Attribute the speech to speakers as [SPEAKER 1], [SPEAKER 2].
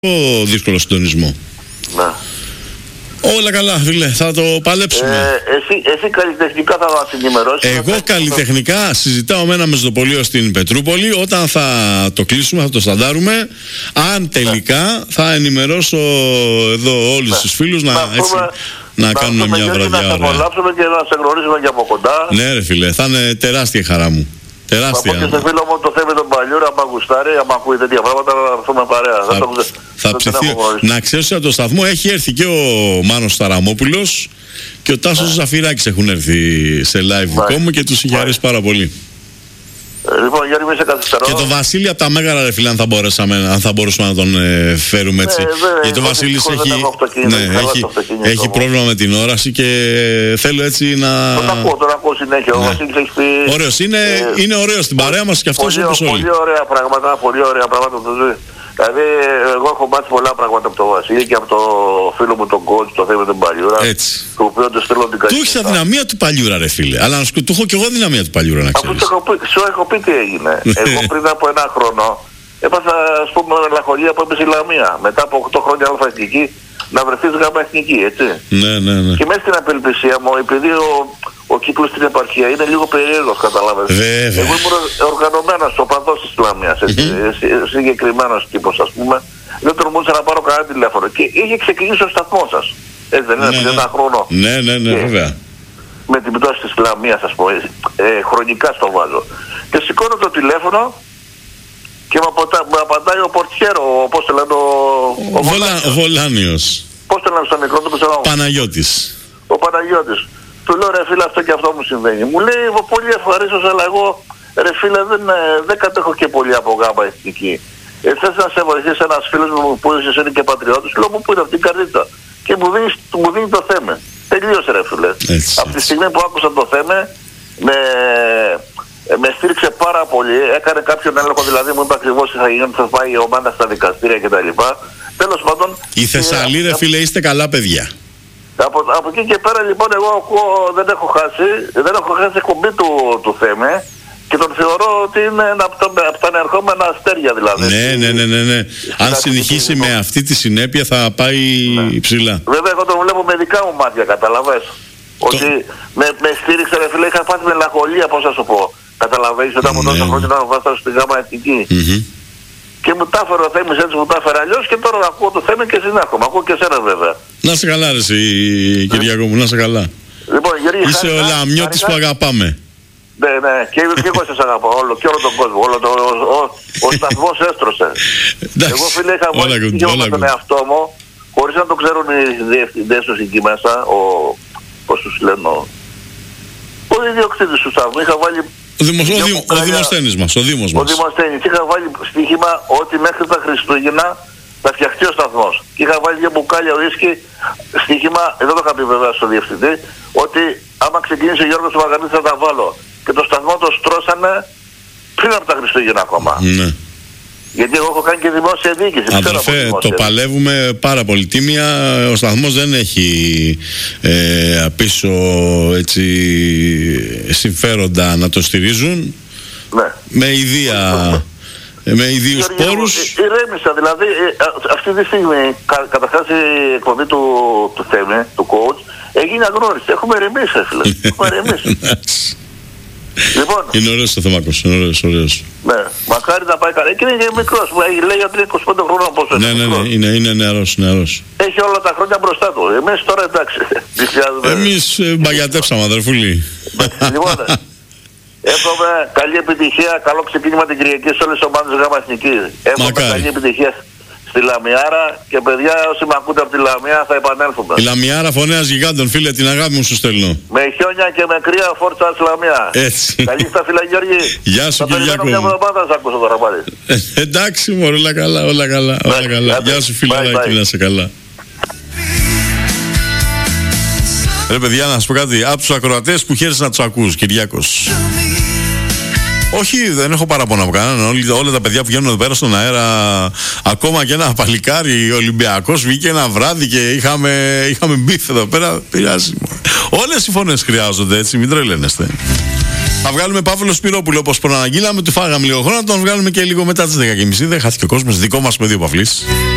[SPEAKER 1] δύσκολο συντονισμό.
[SPEAKER 2] Ναι.
[SPEAKER 1] Όλα καλά, φίλε, θα το παλέψουμε.
[SPEAKER 2] Εσύ καλλιτεχνικά θα μας ενημερώσεις.
[SPEAKER 1] Εγώ καλλιτεχνικά συζητάω με ένα μεζοδοπολείο στην Πετρούπολη. Όταν θα το κλείσουμε, θα το σταντάρουμε. Αν τελικά θα ενημερώσω εδώ όλους τους φίλους να κάνουμε μια βραδιά ωραία.
[SPEAKER 2] Να απολαύσουμε και να σε γνωρίζουμε και από κοντά.
[SPEAKER 1] Ναι ρε φίλε, θα είναι τεράστια χαρά μου. Τεράστια.
[SPEAKER 2] Θα πω και σε φίλο μου το Θέμη τον Παλιούρα, άμα γουστάρει, άμα ακούει τέτοια πράγματα, να έρθουμε παρέα.
[SPEAKER 1] Θα ψηθεί. Να ξέρεις ότι από το σταθμό έχει έρθει και ο Μάνος Σταραμόπουλος και ο Τάσος Ζαφυράκης έχουν έρθει σε live δικό μου και τους είχε αρέσει πάρα πολύ.
[SPEAKER 2] Λοιπόν, Γιάννη, μη σε καθυστερώ.
[SPEAKER 1] Και το Βασίλη από τα Μέγαρα, ρε φίλε, αν θα μπορούσαμε να τον φέρουμε έτσι.
[SPEAKER 2] Γιατί
[SPEAKER 1] ο Βασίλης έχει πρόβλημα με την όραση και θέλω έτσι να...
[SPEAKER 2] Τον ακούω συνέχεια. Ο Βασίλης έχει πει...
[SPEAKER 1] Ωραίος είναι ωραίος στην παρέα μας και αυτός όπως όλοι.
[SPEAKER 2] Πολύ ωραία πράγματα το ζει. Δηλαδή, εγώ έχω μάθει πολλά πράγματα από τον Βασίλη και από το φίλο μου τον coach, το Θέμη τον Παλιούρα.
[SPEAKER 1] Έτσι.
[SPEAKER 2] Το οποίο το στέλνω την
[SPEAKER 1] του έχεις αδυναμία του Παλιούρα, ρε φίλε. Αλλά του έχω και εγώ αδυναμία του Παλιούρα, να ξέρεις.
[SPEAKER 2] Σου έχω πει τι έγινε. Εγώ πριν από ένα χρόνο έπαθα, ας πούμε, μελαγχολία που έπεσε η Λαμία. Μετά από 8 χρόνια αλφα εθνική, να βρεθείς γάμα εθνική, έτσι.
[SPEAKER 1] Ναι.
[SPEAKER 2] Και μέσα στην απελπισία μου, επειδή ο κύκλος στην επαρχία είναι λίγο περίεργος, καταλάβες. Εγώ ήμουν οργανωμένος οπαδός της Λαμίας, συγκεκριμένος τύπος, ας πούμε. Δεν τολμούσα να πάρω κανένα τηλέφωνο. Και είχε ξεκινήσει ο σταθμός σας. Έτσι δεν είναι, πριν ένα χρόνο.
[SPEAKER 1] Ναι, βέβαια.
[SPEAKER 2] Με την πτώση της Λαμίας, ας πούμε, χρονικά στο βάζω. Και σηκώνω το τηλέφωνο και με απαντάει ο Πορτιέρο, πώς το λένε,
[SPEAKER 1] ο Βολάνιος.
[SPEAKER 2] Πώς το λένε στο μικρό του, ξέρω.
[SPEAKER 1] Παναγιώτης.
[SPEAKER 2] Ο Παναγιώτης. Του λέω, ρε φίλε, αυτό και αυτό μου συμβαίνει. Μου λέει, πολύ ευχαρίστως, αλλά εγώ, ρε φίλε, δεν κατέχω και πολύ από γάμα εθνική. Θες να σε βοηθήσει ένας φίλος μου που είναι και πατριώτης, λέω, μου που είναι αυτή την καρδίτσα. Και μου δίνει το θέμα. Τελείωσε, ρε φίλε. Από τη στιγμή που άκουσα το θέμα, με στήριξε πάρα πολύ. Έκανε κάποιον έλεγχο, δηλαδή μου είπε ακριβώς τι θα γίνει, θα πάει η ομάδα στα δικαστήρια κτλ. Τέλος πάντων.
[SPEAKER 1] Η Θεσσαλή, ρε φίλε, είστε καλά παιδιά.
[SPEAKER 2] Από εκεί και πέρα λοιπόν εγώ δεν έχω χάσει εκπομπή του Θέμε και τον θεωρώ ότι είναι από τα ανερχόμενα αστέρια δηλαδή.
[SPEAKER 1] Ναι. Αν συνεχίσει με αυτή τη συνέπεια θα πάει ψηλά.
[SPEAKER 2] Βέβαια εγώ τον βλέπω με δικά μου μάτια, καταλαβες. Ότι με στήριξε, ρε φίλε, είχα πάθει μελαγχολία, πώς θα σου πω. Καταλαβαίνεις, μετά από τόσα χρόνια να βάζω στη γάμα εθνική. Και μου τα έφερε ο Θέμης έτσι, μου τα έφερε αλλιώς και τώρα ακούω το Θέμη και συνέχομαι. Ακούω και εσένα βέβαια.
[SPEAKER 1] Να σε καλά ρε εσύ, Κυριάκο μου, να σε καλά.
[SPEAKER 2] Λοιπόν, Γερή,
[SPEAKER 1] είσαι ο Λαμιώτης που αγαπάμε.
[SPEAKER 2] Ναι, και εγώ σας αγαπάω όλο και όλο τον κόσμο. Ο σταθμός έστρωσε. Εγώ φίλε είχα βάλει με τον εαυτό μου, χωρίς να το ξέρουν οι διευθυντές τους εκεί μέσα, πώς τους λένε, ο ιδιοκτήτης του σταθμού. Είχα βάλει
[SPEAKER 1] ο Δημοσθένης μας. Ο
[SPEAKER 2] Δημοσθένης. Είχα βάλει στοίχημα ότι μέχρι τα Χριστούγεννα θα φτιαχτεί ο σταθμός. Και είχα βάλει 2 μπουκάλια ουίσκι στοίχημα, εδώ το είχα πει βέβαια στο διευθυντή, ότι άμα ξεκινήσει ο Γιώργος Βαγανής θα τα βάλω. Και το σταθμό το στρώσανε πριν από τα Χριστούγεννα ακόμα.
[SPEAKER 1] Ναι.
[SPEAKER 2] Γιατί εγώ έχω κάνει και δημόσια διοίκηση.
[SPEAKER 1] Αδερφέ, το παλεύουμε πάρα πολύ τίμια. Ο σταθμός δεν έχει πίσω έτσι, συμφέροντα να το στηρίζουν. Ναι. Με ιδίους πόρους.
[SPEAKER 2] Ηρέμησα, δηλαδή αυτή τη στιγμή καταρχάς η εκπομπή του Θέμη, του coach, έγινε αγνώριστη. Έχουμε ηρεμήσει, φίλε. Έχουμε ηρεμήσει. Λοιπόν,
[SPEAKER 1] είναι ωραίος το Θεμάκος, είναι ωραίος.
[SPEAKER 2] Ναι, μακάρι να πάει καλά. Και είναι μικρός, λέει ότι είναι 25 χρόνια πόσο
[SPEAKER 1] είναι. Ναι, είναι νεαρός.
[SPEAKER 2] Έχει όλα τα χρόνια μπροστά του. Εμείς τώρα εντάξει.
[SPEAKER 1] Εμείς μπαγιατέψαμε, αδερφούλη.
[SPEAKER 2] Λοιπόν, εύχομαι καλή επιτυχία, καλό ξεκίνημα την Κυριακή σε όλες τις ομάδες γάμα εθνική. Εύχομαι καλή επιτυχία στη Λαμιάρα και παιδιά όσοι με ακούτε από τη Λαμία θα επανέλθουμε.
[SPEAKER 1] Η Λαμιάρα φωνέας γιγάντων, φίλε, την αγάπη μου σου στέλνω.
[SPEAKER 2] Με χιόνια και με κρύα, φόρτσα στη Λαμία.
[SPEAKER 1] Έτσι.
[SPEAKER 2] Καλή στα φίλα Γιώργη.
[SPEAKER 1] Γεια σου Κυριάκο.
[SPEAKER 2] Μια εβδομάδα θα ακούσω τώρα πάλι.
[SPEAKER 1] Εντάξει μωρέ, όλα καλά. Γεια σου φιλαράκι, να είσαι καλά. Ρε παιδιά, να σας πω κάτι, από τους ακροατές που χαίρεσαι να τους ακούς, Κυριάκος. Όχι, δεν έχω παράπονα από κανέναν. Όλα τα παιδιά που βγαίνουν εδώ πέρα στον αέρα, ακόμα και ένα παλικάρι Ολυμπιακός βγήκε ένα βράδυ και είχαμε μπιφ εδώ πέρα. Πειράζει. Όλες οι φωνές χρειάζονται, έτσι, μην τρελαίνεστε. Θα βγάλουμε Παύλο Σπυρόπουλο όπως προαναγγείλαμε. Του φάγαμε λίγο χρόνο, τον βγάλουμε και λίγο μετά τις 10:30. Δεν χάθηκε ο κόσμος. Δικό μας πεδίο Παυλής.